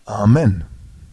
Amen.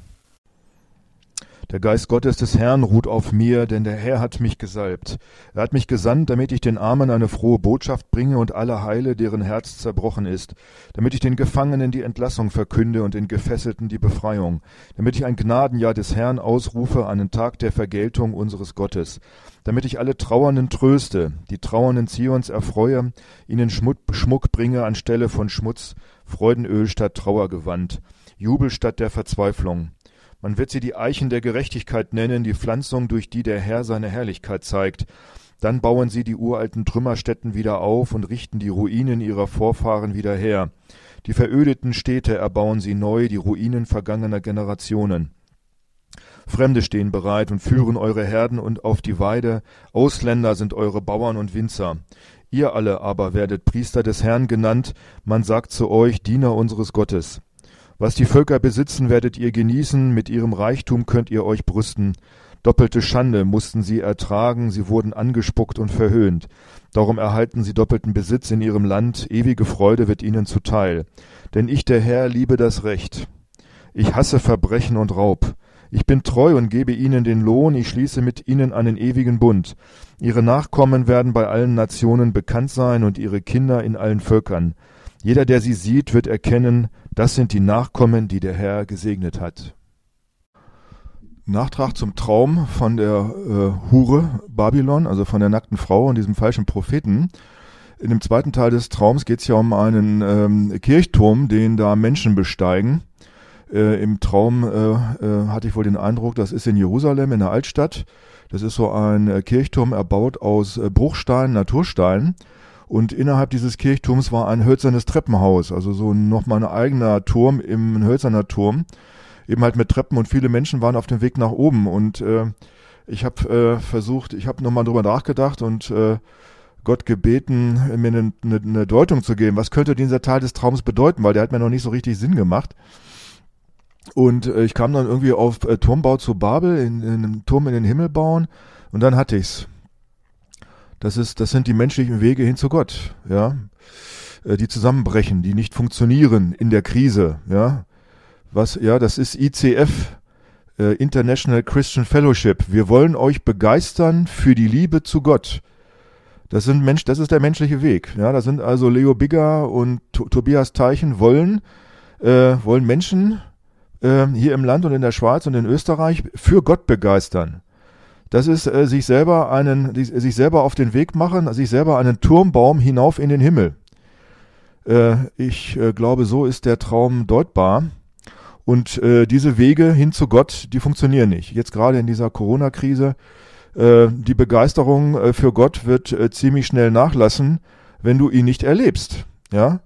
Der Geist Gottes des Herrn ruht auf mir, denn der Herr hat mich gesalbt. Er hat mich gesandt, damit ich den Armen eine frohe Botschaft bringe und alle heile, deren Herz zerbrochen ist, damit ich den Gefangenen die Entlassung verkünde und den Gefesselten die Befreiung, damit ich ein Gnadenjahr des Herrn ausrufe, einen Tag der Vergeltung unseres Gottes, damit ich alle Trauernden tröste, die Trauernden Zions erfreue, ihnen Schmuck bringe anstelle von Schmutz, Freudenöl statt Trauergewand, Jubel statt der Verzweiflung. Man wird sie die Eichen der Gerechtigkeit nennen, die Pflanzung, durch die der Herr seine Herrlichkeit zeigt. Dann bauen sie die uralten Trümmerstätten wieder auf und richten die Ruinen ihrer Vorfahren wieder her. Die verödeten Städte erbauen sie neu, die Ruinen vergangener Generationen. Fremde stehen bereit und führen eure Herden und auf die Weide. Ausländer sind eure Bauern und Winzer. Ihr alle aber werdet Priester des Herrn genannt. Man sagt zu euch, Diener unseres Gottes. Was die Völker besitzen, werdet ihr genießen, mit ihrem Reichtum könnt ihr euch brüsten. Doppelte Schande mussten sie ertragen, sie wurden angespuckt und verhöhnt. Darum erhalten sie doppelten Besitz in ihrem Land, ewige Freude wird ihnen zuteil. Denn ich, der Herr, liebe das Recht. Ich hasse Verbrechen und Raub. Ich bin treu und gebe ihnen den Lohn, ich schließe mit ihnen einen ewigen Bund. Ihre Nachkommen werden bei allen Nationen bekannt sein und ihre Kinder in allen Völkern. Jeder, der sie sieht, wird erkennen, das sind die Nachkommen, die der Herr gesegnet hat. Nachtrag zum Traum von der Hure Babylon, also von der nackten Frau und diesem falschen Propheten. In dem zweiten Teil des Traums geht es ja um einen Kirchturm, den da Menschen besteigen. Im Traum hatte ich wohl den Eindruck, das ist in Jerusalem, in der Altstadt. Das ist so ein Kirchturm erbaut aus Bruchsteinen, Natursteinen. Und innerhalb dieses Kirchturms war ein hölzernes Treppenhaus, also so nochmal ein eigener Turm, ein hölzerner Turm, eben halt mit Treppen und viele Menschen waren auf dem Weg nach oben. Und ich habe nochmal drüber nachgedacht und Gott gebeten, mir eine Deutung zu geben. Was könnte dieser Teil des Traums bedeuten, weil der hat mir noch nicht so richtig Sinn gemacht. Und ich kam dann irgendwie auf Turmbau zu Babel, in einem Turm in den Himmel bauen und dann hatte ich's. Das sind die menschlichen Wege hin zu Gott, ja, die zusammenbrechen, die nicht funktionieren in der Krise, ja. Das ist ICF, International Christian Fellowship. Wir wollen euch begeistern für die Liebe zu Gott. Das ist der menschliche Weg, ja. Da sind also Leo Bigger und Tobias Teichen wollen Menschen hier im Land und in der Schweiz und in Österreich für Gott begeistern. Das ist sich selber auf den Weg machen, sich selber einen Turmbaum hinauf in den Himmel. Ich glaube, so ist der Traum deutbar. Und diese Wege hin zu Gott, die funktionieren nicht. Jetzt gerade in dieser Corona-Krise, die Begeisterung für Gott wird ziemlich schnell nachlassen, wenn du ihn nicht erlebst. Ja,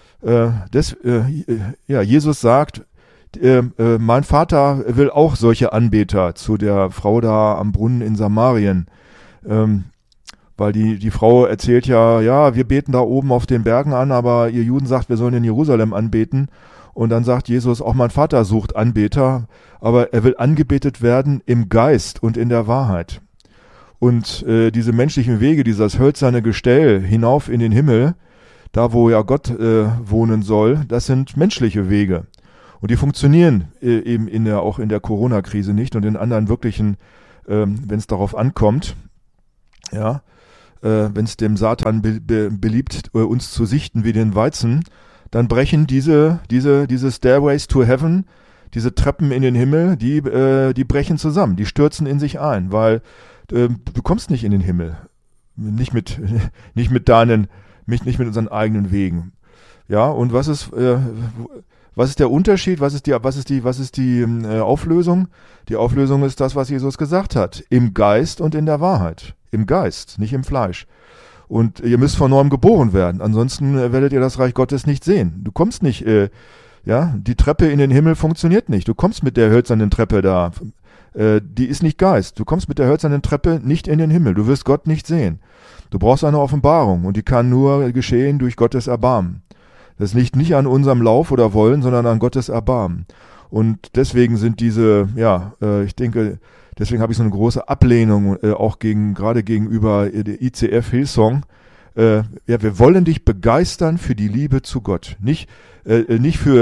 Jesus sagt, mein Vater will auch solche Anbeter, zu der Frau da am Brunnen in Samarien, weil die Frau erzählt ja, wir beten da oben auf den Bergen an, aber ihr Juden sagt, wir sollen in Jerusalem anbeten. Und dann sagt Jesus, auch mein Vater sucht Anbeter, aber er will angebetet werden im Geist und in der Wahrheit. Und diese menschlichen Wege, dieses hölzerne Gestell hinauf in den Himmel, da wo ja Gott wohnen soll, das sind menschliche Wege. Und die funktionieren eben auch in der Corona-Krise nicht und in anderen wirklichen, wenn es darauf ankommt, ja, wenn es dem Satan beliebt, uns zu sichten wie den Weizen, dann brechen diese Stairways to Heaven, diese Treppen in den Himmel, die brechen zusammen, die stürzen in sich ein, weil du kommst nicht in den Himmel, nicht mit unseren eigenen Wegen, ja. Und was ist der Unterschied? Was ist die Auflösung? Die Auflösung ist das, was Jesus gesagt hat. Im Geist und in der Wahrheit. Im Geist, nicht im Fleisch. Und ihr müsst von neuem geboren werden. Ansonsten werdet ihr das Reich Gottes nicht sehen. Du kommst nicht, die Treppe in den Himmel funktioniert nicht. Du kommst mit der hölzernen Treppe da. Die ist nicht Geist. Du kommst mit der hölzernen Treppe nicht in den Himmel. Du wirst Gott nicht sehen. Du brauchst eine Offenbarung und die kann nur geschehen durch Gottes Erbarmen. Das liegt nicht an unserem Lauf oder Wollen, sondern an Gottes Erbarmen. Und deswegen sind deswegen habe ich so eine große Ablehnung auch gerade gegenüber der ICF Hillsong. Wir wollen dich begeistern für die Liebe zu Gott. Nicht für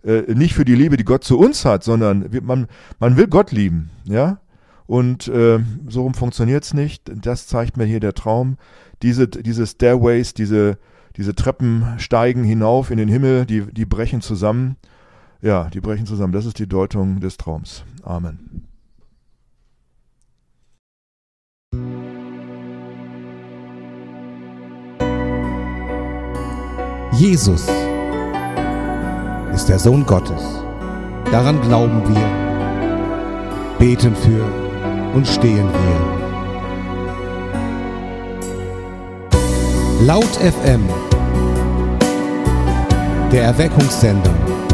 nicht für die Liebe, die Gott zu uns hat, sondern man will Gott lieben, ja. Und so rum funktioniert's nicht. Das zeigt mir hier der Traum. Diese Stairways, diese Treppen steigen hinauf in den Himmel, die brechen zusammen. Ja, die brechen zusammen. Das ist die Deutung des Traums. Amen. Jesus ist der Sohn Gottes. Daran glauben wir, beten für und stehen wir. Laut FM, der Erweckungssender.